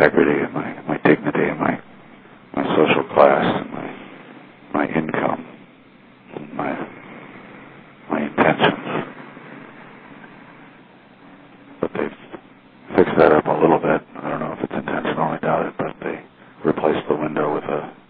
integrity and my dignity and my social class and my income and my intentions. But they've fixed that up a little bit. I don't know if it's intentional, I doubt it, but they replaced the window with a